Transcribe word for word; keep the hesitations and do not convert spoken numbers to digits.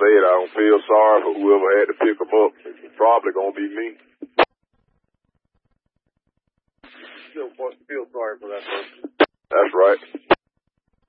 said, I don't feel sorry for whoever had to pick them up. It's probably going to be me. Still feel sorry for that person. That's right.